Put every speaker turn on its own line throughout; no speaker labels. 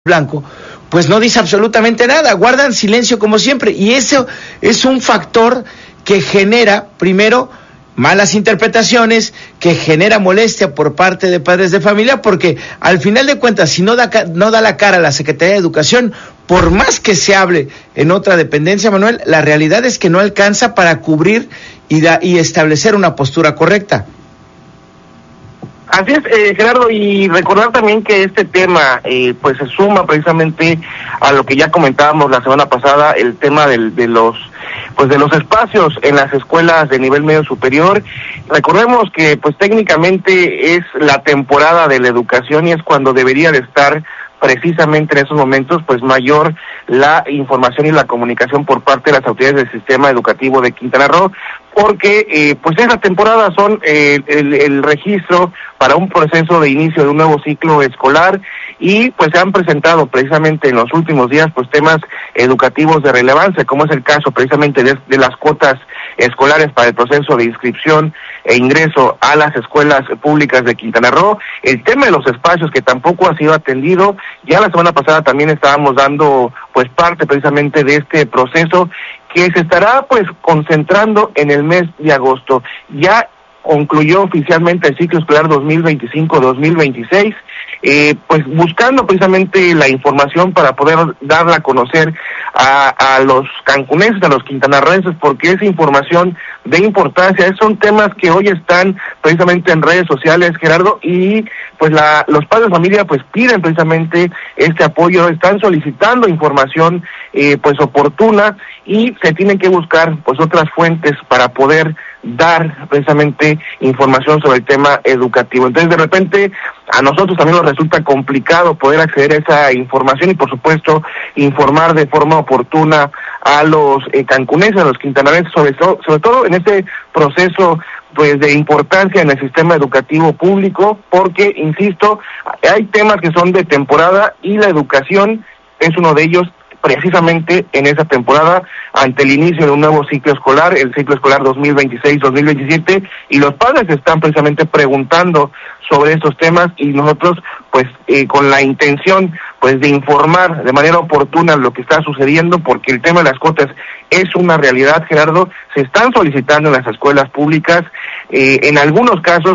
blanco, pues no dice absolutamente nada, guardan silencio como siempre, y eso es un factor que genera, primero, malas interpretaciones, que genera molestia por parte de padres de familia, porque al final de cuentas, si no da la cara a la Secretaría de Educación, por más que se hable en otra dependencia, Manuel, la realidad es que no alcanza para cubrir y establecer una postura correcta.
Así es, Gerardo, y recordar también que este tema pues se suma precisamente a lo que ya comentábamos la semana pasada, el tema de los espacios en las escuelas de nivel medio superior. Recordemos que pues técnicamente es la temporada de la educación y es cuando debería de estar precisamente en esos momentos pues mayor la información y la comunicación por parte de las autoridades del sistema educativo de Quintana Roo, porque pues esa temporada son el registro para un proceso de inicio de un nuevo ciclo escolar, y pues se han presentado precisamente en los últimos días pues temas educativos de relevancia, como es el caso precisamente de las cuotas escolares para el proceso de inscripción e ingreso a las escuelas públicas de Quintana Roo, el tema de los espacios que tampoco ha sido atendido. Ya la semana pasada también estábamos dando pues parte precisamente de este proceso que se estará pues concentrando en el mes de agosto. Ya concluyó oficialmente el ciclo escolar 2025-2026, pues buscando precisamente la información para poder darla a conocer a los cancunenses, a los quintanarroenses, porque es información de importancia. Son temas que hoy están precisamente en redes sociales, Gerardo, y pues los padres de familia pues piden precisamente este apoyo, están solicitando información pues oportuna, y se tienen que buscar pues otras fuentes para poder dar precisamente información sobre el tema educativo. Entonces, de repente, a nosotros también nos resulta complicado poder acceder a esa información y, por supuesto, informar de forma oportuna a los cancunenses, a los quintanarroenses, sobre todo en este proceso pues de importancia en el sistema educativo público, porque, insisto, hay temas que son de temporada y la educación es uno de ellos, precisamente en esa temporada, ante el inicio de un nuevo ciclo escolar, el ciclo escolar 2026-2027, y los padres están precisamente preguntando sobre estos temas, y nosotros pues con la intención pues de informar de manera oportuna lo que está sucediendo, porque el tema de las cuotas es una realidad, Gerardo, se están solicitando en las escuelas públicas, en algunos casos,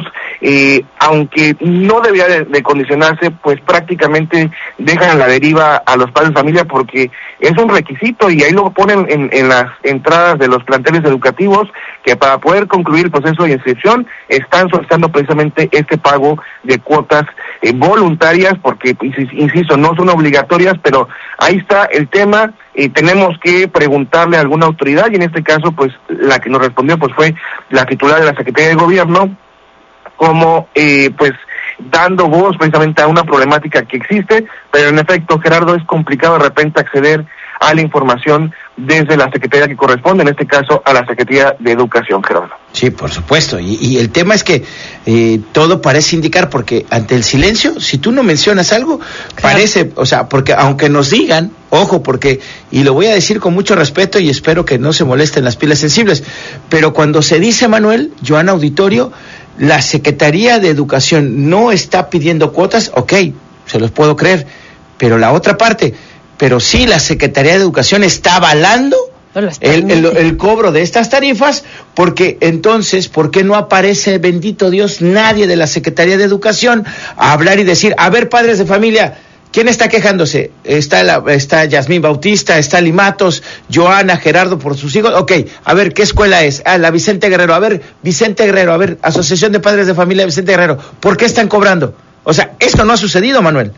aunque no debería de condicionarse, pues prácticamente dejan a la deriva a los padres de familia, porque es un requisito, y ahí lo ponen en las entradas de los planteles educativos, que para poder concluir el proceso de inscripción están solicitando precisamente este pago de cuotas voluntarias, porque, insisto, no son obligatorias, pero ahí está el tema. Tenemos que preguntarle a alguna autoridad, y en este caso pues la que nos respondió pues fue la titular de la Secretaría de Gobierno, como pues dando voz precisamente a una problemática que existe, pero en efecto, Gerardo, es complicado de repente acceder a la información desde la Secretaría que corresponde, en este caso a la Secretaría de Educación, Gerardo.
Sí, por supuesto, y el tema es que todo parece indicar, porque ante el silencio, si tú no mencionas algo, parece, o sea, porque aunque nos digan, ojo, porque, y lo voy a decir con mucho respeto y espero que no se molesten las pilas sensibles, pero cuando se dice, Manuel, Joana Auditorio, la Secretaría de Educación no está pidiendo cuotas, ok, se los puedo creer, pero la otra parte, pero sí la Secretaría de Educación está avalando el cobro de estas tarifas, porque entonces, ¿por qué no aparece, bendito Dios, nadie de la Secretaría de Educación a hablar y decir, a ver, padres de familia, ¿quién está quejándose? Está Yasmín Bautista, está Limatos, Joana, Gerardo por sus hijos. Ok, a ver, ¿qué escuela es? La Vicente Guerrero. A ver, Vicente Guerrero, a ver, Asociación de Padres de Familia Vicente Guerrero. ¿Por qué están cobrando? O sea, esto no ha sucedido, Manuel.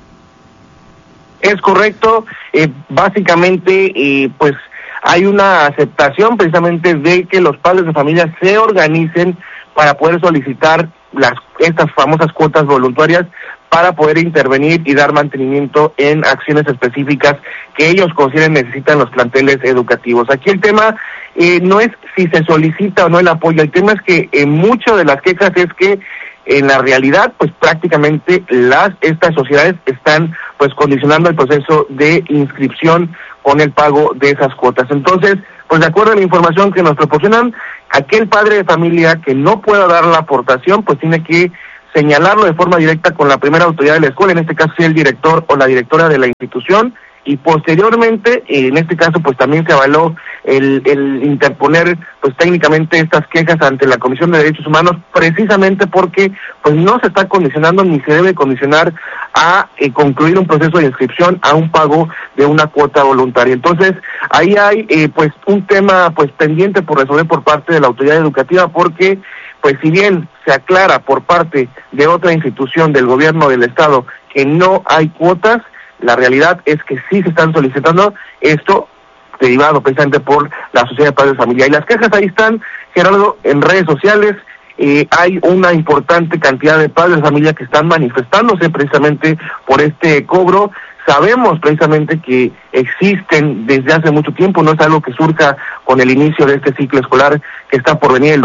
Es correcto, básicamente, pues hay una aceptación precisamente de que los padres de familia se organicen para poder solicitar estas famosas cuotas voluntarias, para poder intervenir y dar mantenimiento en acciones específicas que ellos consideren necesitan los planteles educativos. Aquí el tema no es si se solicita o no el apoyo, el tema es que muchas de las quejas es que en la realidad, pues prácticamente estas sociedades están pues condicionando el proceso de inscripción con el pago de esas cuotas. Entonces, pues de acuerdo a la información que nos proporcionan, aquel padre de familia que no pueda dar la aportación, pues tiene que señalarlo de forma directa con la primera autoridad de la escuela, en este caso el director o la directora de la institución, y posteriormente, en este caso, pues también se avaló el interponer, pues técnicamente estas quejas ante la Comisión de Derechos Humanos, precisamente porque, pues no se está condicionando ni se debe condicionar a concluir un proceso de inscripción a un pago de una cuota voluntaria. Entonces, ahí hay, pues, un tema, pues, pendiente por resolver por parte de la autoridad educativa, porque, pues, si bien se aclara por parte de otra institución del gobierno del estado que no hay cuotas, la realidad es que sí se están solicitando esto, derivado precisamente por la Sociedad de Padres de Familia. Y las quejas ahí están, Gerardo, en redes sociales. Hay una importante cantidad de padres de familia que están manifestándose precisamente por este cobro. Sabemos precisamente que existen desde hace mucho tiempo, no es algo que surja con el inicio de este ciclo escolar que está por venir el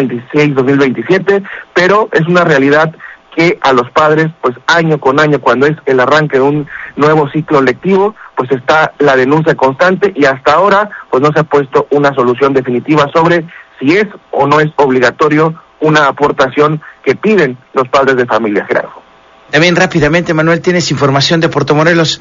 2026-2027, pero es una realidad que a los padres, pues año con año, cuando es el arranque de un nuevo ciclo lectivo, pues está la denuncia constante y hasta ahora pues no se ha puesto una solución definitiva sobre si es o no es obligatorio una aportación que piden los padres de familia, Gerardo.
También rápidamente, Manuel, ¿tienes información de Puerto Morelos?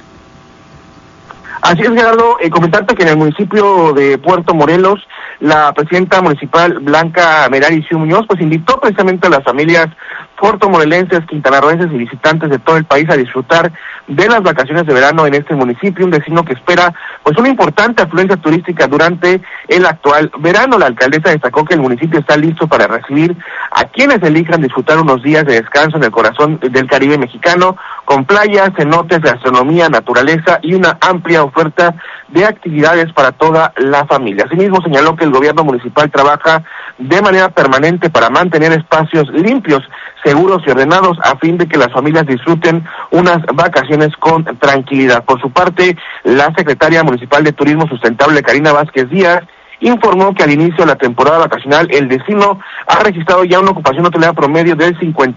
Así es, Gerardo, comentarte que en el municipio de Puerto Morelos, la presidenta municipal Blanca Merari Muñoz, pues invitó precisamente a las familias puertomorelenses, quintanarroenses y visitantes de todo el país a disfrutar de las vacaciones de verano en este municipio, un destino que espera pues una importante afluencia turística durante el actual verano. La alcaldesa destacó que el municipio está listo para recibir a quienes elijan disfrutar unos días de descanso en el corazón del Caribe mexicano, con playas, cenotes, gastronomía, naturaleza y una amplia oferta de actividades para toda la familia. Asimismo, señaló que el gobierno municipal trabaja de manera permanente para mantener espacios limpios, seguros y ordenados a fin de que las familias disfruten unas vacaciones con tranquilidad. Por su parte, la secretaria municipal de Turismo Sustentable, Karina Vázquez Díaz, informó que al inicio de la temporada vacacional el destino ha registrado ya una ocupación hotelera promedio del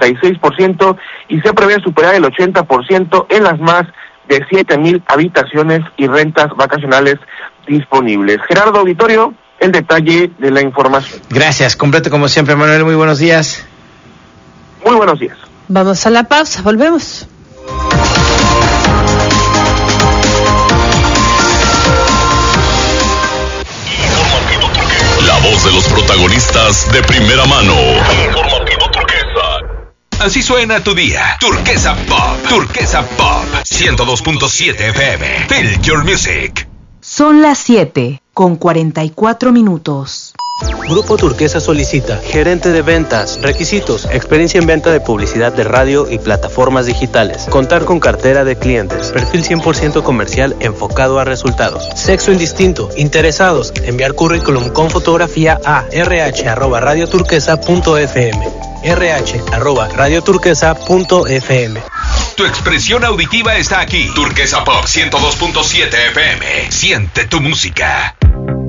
56% y se prevé superar el 80% en las más de 7,000 habitaciones y rentas vacacionales disponibles. Gerardo, auditorio, el detalle de la información.
Gracias, completo como siempre, Manuel, muy buenos días.
Muy buenos días.
Vamos a la pausa, volvemos.
La voz de los protagonistas de primera mano. Informativo Turquesa. Así suena tu día. Turquesa Pop. Turquesa Pop. 102.7 FM. Feel your music.
Son las 7:44.
Grupo Turquesa solicita gerente de ventas, requisitos, experiencia en venta de publicidad de radio y plataformas digitales, contar con cartera de clientes, perfil 100% comercial enfocado a resultados, sexo indistinto, interesados, enviar currículum con fotografía a rh@radioturquesa.fm, rh@radioturquesa.fm.
Tu expresión auditiva está aquí. Turquesa Pop 102.7 FM. Siente tu música.